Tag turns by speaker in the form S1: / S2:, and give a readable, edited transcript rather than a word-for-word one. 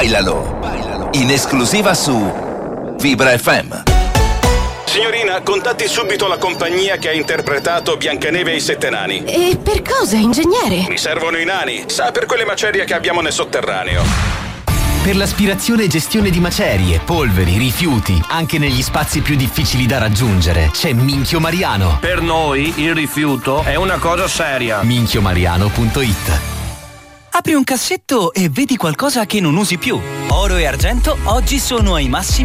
S1: Bailalo. In esclusiva su Vibra FM.
S2: Signorina, contatti subito la compagnia che ha interpretato Biancaneve e i Sette Nani.
S3: E per cosa, ingegnere?
S2: Mi servono i nani, sa, per quelle macerie che abbiamo nel sotterraneo.
S4: Per l'aspirazione e gestione di macerie, polveri, rifiuti, anche negli spazi più difficili da raggiungere, c'è Minchio Mariano.
S5: Per noi il rifiuto è una cosa seria.
S4: minchiomariano.it.
S6: Apri un cassetto e vedi qualcosa che non usi più. Oro e argento oggi sono ai massimi